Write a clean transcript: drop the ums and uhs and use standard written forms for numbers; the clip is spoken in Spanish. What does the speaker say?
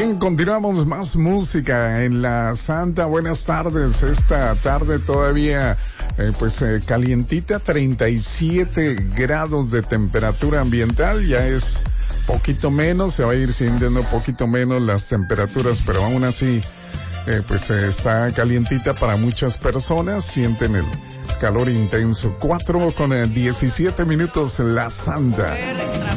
Bien, continuamos más música en la Santa. Buenas tardes. Esta tarde todavía, calientita, 37 grados de temperatura ambiental. Ya es poquito menos, se va a ir sintiendo poquito menos las temperaturas, pero aún así, está calientita para muchas personas. Sienten el calor intenso. 4:17 la Santa.